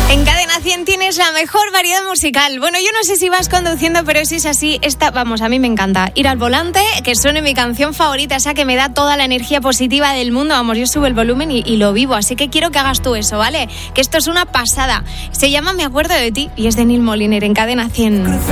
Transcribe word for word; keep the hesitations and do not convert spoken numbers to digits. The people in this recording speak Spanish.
En Cadena cien tienes la mejor variedad musical. Bueno, yo no sé si vas conduciendo, pero si es así, esta, vamos, a mí me encanta. Ir al volante, que suene mi canción favorita, esa que me da toda la energía positiva del mundo. Vamos, yo subo el volumen y, y lo vivo, así que quiero que hagas tú eso, ¿vale? Que esto es una pasada. Se llama Me acuerdo de ti y es de Neil Moliner en Cadena cien.